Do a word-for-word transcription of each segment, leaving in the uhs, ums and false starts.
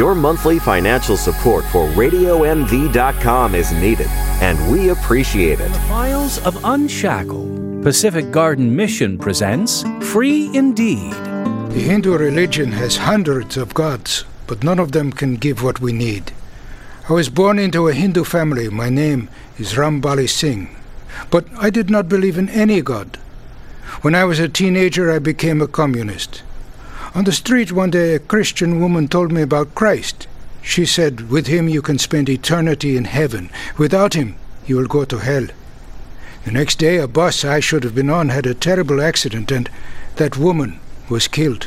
Your monthly financial support for radio m v dot com is needed, and we appreciate it. The Files of Unshackled, Pacific Garden Mission presents Free Indeed. The Hindu religion has hundreds of gods, but none of them can give what we need. I was born into a Hindu family. My name is Rambali Singh. But I did not believe in any god. When I was a teenager, I became a communist. On the street one day, a Christian woman told me about Christ. She said, with him you can spend eternity in heaven. Without him, you will go to hell. The next day, a bus I should have been on had a terrible accident, and that woman was killed.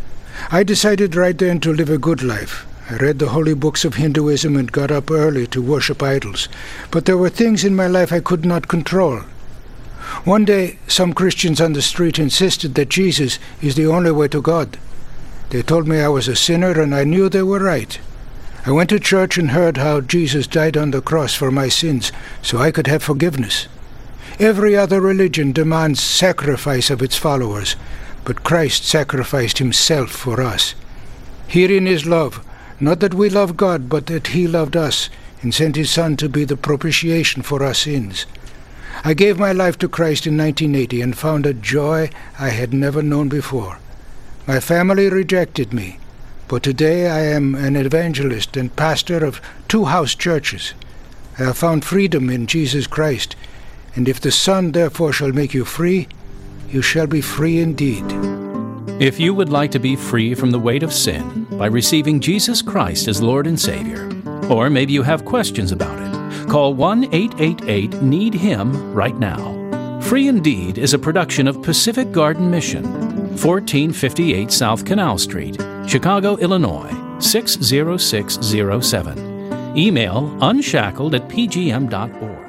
I decided right then to live a good life. I read the holy books of Hinduism and got up early to worship idols. But there were things in my life I could not control. One day, some Christians on the street insisted that Jesus is the only way to God. They told me I was a sinner, and I knew they were right. I went to church and heard how Jesus died on the cross for my sins, so I could have forgiveness. Every other religion demands sacrifice of its followers, but Christ sacrificed himself for us. Herein is love, not that we love God, but that he loved us and sent his Son to be the propitiation for our sins. I gave my life to Christ in nineteen eighty and found a joy I had never known before. My family rejected me, but today I am an evangelist and pastor of two house churches. I have found freedom in Jesus Christ, and if the Son therefore shall make you free, you shall be free indeed. If you would like to be free from the weight of sin by receiving Jesus Christ as Lord and Savior, or maybe you have questions about it, call one eight eight eight need him right now. Free Indeed is a production of Pacific Garden Mission, fourteen fifty-eight South Canal Street, Chicago, Illinois, six zero six zero seven. Email unshackled at p g m dot org.